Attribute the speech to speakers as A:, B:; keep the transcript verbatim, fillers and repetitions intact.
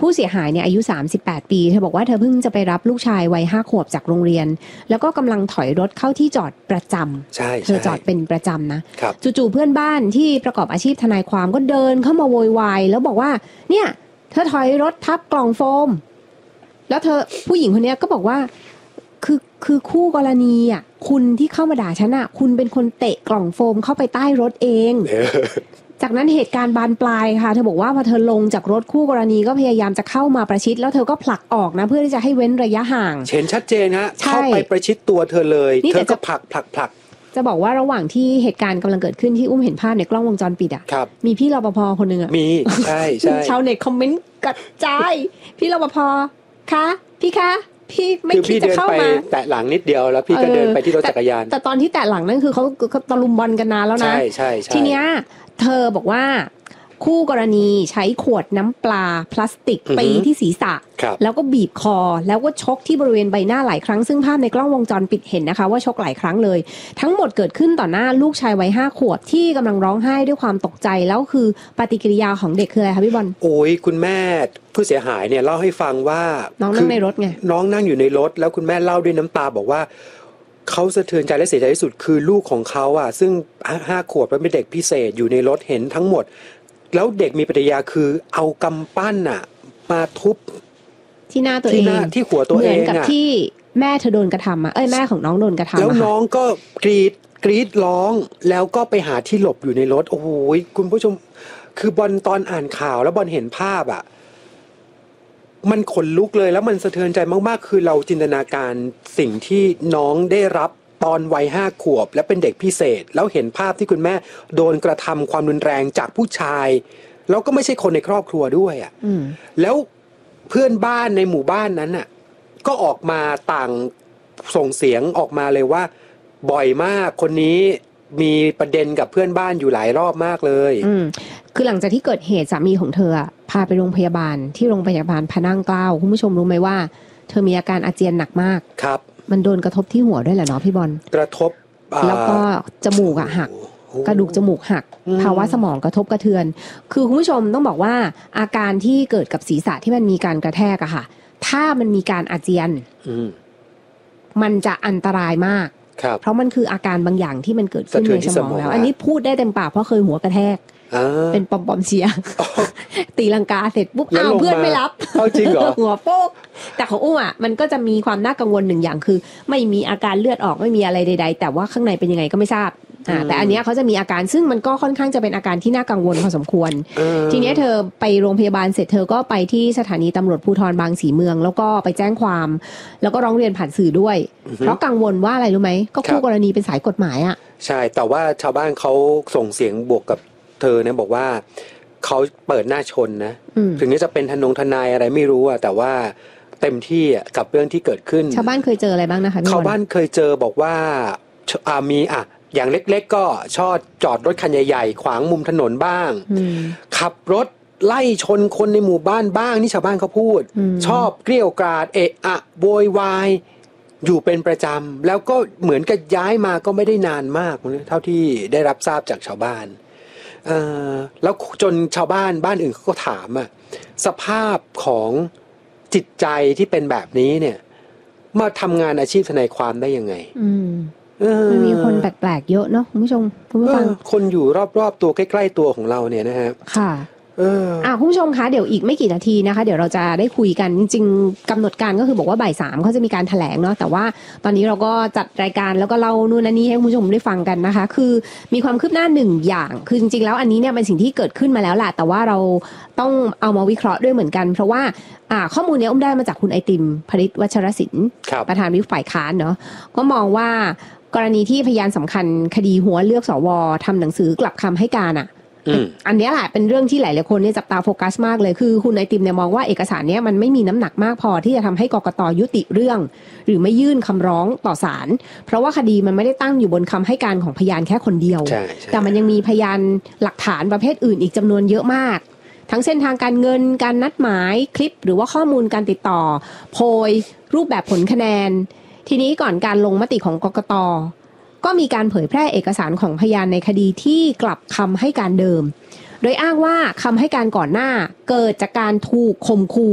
A: ผู้เสียหายเนี่ยอายุสามสิบแปดปีเธอบอกว่าเธอเพิ่งจะไปรับลูกชายวัยห้าขวบจากโรงเรียนแล้วก็กำลังถอยรถเข้าที่จอดประจำ
B: ใช่
A: เธอจอดเป็นประจำนะจู่ๆเพื่อนบ้านที่ประกอบอาชีพทนายความก็เดินเข้ามาโวยวายแล้วบอกว่าเนี่ยเธอถอยรถทับกล่องโฟมแล้วเธอผู้หญิงคนนี้ก็บอกว่าคือคือคู่กรณีอ่ะคุณที่เข้ามาด่าฉันอ่ะคุณเป็นคนเตะกล่องโฟมเข้าไปใต้รถเอง จากนั้นเหตุการณ์บานปลายค่ะเธอบอกว่าพอเธอลงจากรถคู่กรณีก็พยายามจะเข้ามาประชิดแล้วเธอก็ผลักออกนะเพื่อที่จะให้เว้นระยะห่าง
B: เห็นชัดเจนฮะเข้าไปประชิดตัวเธอเลยเธอก็ผลักผลักผลัก
A: จะบอกว่าระหว่างที่เหตุการณ์กำลังเกิดขึ้นที่อุ้มเห็นภาพในกล้องวงจรปิดอ่ะมีพี่รปภคนนึงอ่ะ
B: มีใช่ใช่
A: ชาวเน็ตคอมเมนต์กระจายพี่รปภคะพี่คะพี่ไม่คิดจะเข้ามา
B: แตะหลังนิดเดียวแล้วพี่ก็เดินไปที่รถจักรยาน
A: แต่ตอนที่แตะหลังนั่นคือเขาตะลุมบอลกันนานแล้วนะ
B: ใช่ใช่ใช่
A: ทีเนี้ยเธอบอกว่าคู่กรณีใช้ขวดน้ำปลาพลาสติกตีที่ศีรษะแล้วก็บีบคอแล้วก็ชกที่บริเวณใบหน้าหลายครั้งซึ่งภาพในกล้องวงจรปิดเห็นนะคะว่าชกหลายครั้งเลยทั้งหมดเกิดขึ้นต่อหน้าลูกชายวัยห้าขวบที่กำลังร้องไห้ด้วยความตกใจแล้วคือปฏิกิริยาของเด็กคืออะไรคะพี่บอล
B: โอ้ยคุณแม่ผู้เสียหายเนี่ยเล่าให้ฟังว่า
A: น้องนั่งในรถไง
B: น้องนั่งอยู่ในรถแล้วคุณแม่เล่าด้วยน้ำตาบอกว่าเขาสะเทือนใจและเสียใจที่สุดคือลูกของเขาอ่ะซึ่งห้าขวบแล้วเป็นเด็กพิเศษอยู่ในรถเห็นทั้งหมดแล้วเด็กมีปฏิกิริยาคือเอากำปั้นน่ะมาทุบ
A: ที่หน้าตัวเอง
B: ที่หัวตัวเอง
A: เหมือนกับที่แม่เธอโดนกระทำอ่ะเอ้ยแม่ของน้องโดนกระทำ
B: แล้วน้องก็กรีดกรีดร้องแล้วก็ไปหาที่หลบอยู่ในรถโอ้โหคุณผู้ชมคือบอลตอนอ่านข่าวแล้วบอลเห็นภาพอ่ะมันขนลุกเลยแล้วมันสะเทือนใจมากๆคือเราจินตนาการสิ่งที่น้องได้รับตอนวัยห้าขวบและเป็นเด็กพิเศษแล้วเห็นภาพที่คุณแม่โดนกระทำความรุนแรงจากผู้ชายแล้วก็ไม่ใช่คนในครอบครัวด้วยอ่ะแล้วเพื่อนบ้านในหมู่บ้านนั้นอ่ะก็ออกมาต่างส่งเสียงออกมาเลยว่าบ่อยมากคนนี้มีประเด็นกับเพื่อนบ้านอยู่หลายรอบมากเลย
A: คือหลังจากที่เกิดเหตุสามีของเธอพาไปโรงพยาบาลที่โรงพยาบาลพระนั่งเกล้าคุณผู้ชมรู้ไหมว่าเธอมีอาการอาเจียนหนักมาก
B: ครับ
A: มันโดนกระทบที่หัวด้วยแหละเนาะพี่บอล
B: กระทบ
A: แล้วก็จมูกอะหักกระดูกจมูกหักภาวะสมองกระทบกระเทือนคือคุณผู้ชมต้องบอกว่าอาการที่เกิดกับศีรษะที่มันมีการกระแทกอะค่ะถ้ามันมีการอาเจียนมันจะอันตรายมากเพราะมันคืออาการบางอย่างที่มันเกิดขึ้นในสมองแล้วอันนี้พูดได้เต็มปากเพราะเคยหัวกระแทกเป็นปอมปอมเชียตีลังกาเสร็จปุ๊บอ้าวเพื่อนไม่รับ
B: เอาจริงเหรอ
A: หัวโป๊กแต่ของอุ้มอ่ะมันก็จะมีความน่ากังวลหนึ่งอย่างคือไม่มีอาการเลือดออกไม่มีอะไรใดๆแต่ว่าข้างในเป็นยังไงก็ไม่ทราบอ่าแต่อันเนี้ยเขาจะมีอาการซึ่งมันก็ค่อนข้างจะเป็นอาการที่น่ากังวลพอสมควรทีนี้เธอไปโรงพยาบาลเสร็จเธอก็ไปที่สถานีตำรวจภูธรบางสีเมืองแล้วก็ไปแจ้งความแล้วก็ร้องเรียนผ่านสื่อด้วยเพราะกังวลว่าอะไรรู้ไหมก็คู่กรณีเป็นสายกฎหมายอ่ะ
B: ใช่แต่ว่าชาวบ้านเขาส่งเสียงบวกกับเธอเนี่ยบอกว่าเขาเปิดหน้าชนนะถึงจะเป็นทนงทนายอะไรไม่รู้อะแต่ว่าเต็มที่อะกับเรื่องที่เกิดขึ้น
A: ชาวบ้านเคยเจออะไรบ้างนะคะ
B: ชาวบ้านเคยเจอบอกว่าอ่ามีอ่ะอย่างเล็กๆก็ชอบจอดรถคันใหญ่ๆขวางมุมถนนบ้างขับรถไล่ชนคนในหมู่บ้านบ้างนี่ชาวบ้านเขาพูดชอบเกรี้ยวกราดเอะอะโวยวายอยู่เป็นประจำแล้วก็เหมือนกับย้ายมาก็ไม่ได้นานมากเท่าที่ได้รับทราบจากชาวบ้านเอ่อแล้วจนชาวบ้านบ้านอื่นเขาก็ถามอ่ะสภาพของจิตใจที่เป็นแบบนี้เนี่ยมาทำงานอาชีพทนายความได้ยังไง
A: มันมีคนแปลกๆเยอะเนาะคุณผู้ชมคุณผู้ฟัง
B: คนอยู่รอบๆตัวใกล้ๆตัวของเราเนี่ยนะฮะ
A: ค่ะเอออ่ะคุณผู้ชมคะเดี๋ยวอีกไม่กี่นาทีนะคะเดี๋ยวเราจะได้คุยกันจริงๆกำหนดการก็คือบอกว่าบ่ายสามเขาจะมีการแถลงเนาะแต่ว่าตอนนี้เราก็จัดรายการแล้วก็เล่านู่นนั่นนี่ให้คุณผู้ชมได้ฟังกันนะคะคือมีความคืบหน้าหนึ่งอย่างคือจริงๆแล้วอันนี้เนี่ยเป็นสิ่งที่เกิดขึ้นมาแล้วแหละแต่ว่าเราต้องเอามาวิเคราะห์ด้วยเหมือนกันเพราะว่าอ่าข้อมูลนี้อุ้มได้มาจากคุณไอติมผลิตวัชรศิลป์ประธานวิปฝ่ายค้านเนาะก็มองว่ากรณีที่พยานสำคัญคดีหัวเลือกสวทำหนังสือกลับคำให้การอ่ะอันนี้แหละเป็นเรื่องที่หลายๆคนเนี่ยจับตาโฟกัสมากเลยคือคุณไอติมเนี่ยมองว่าเอกสารเนี้ยมันไม่มีน้ำหนักมากพอที่จะทำให้กกต.ยุติเรื่องหรือไม่ยื่นคำร้องต่อศาลเพราะว่าคดีมันไม่ได้ตั้งอยู่บนคำให้การของพยานแค่คนเดียวแต่มันยังมีพยานหลักฐานประเภทอื่นอีกจำนวนเยอะมากทั้งเส้นทางการเงินการนัดหมายคลิปหรือว่าข้อมูลการติดต่อโพยรูปแบบผลคะแนนทีนี้ก่อนการลงมติของกกต.ก็มีการเผยแพร่เอกสารของพยานในคดีที่กลับคำให้การเดิมโดยอ้างว่าคำให้การก่อนหน้าเกิดจากการถูกข่มขู่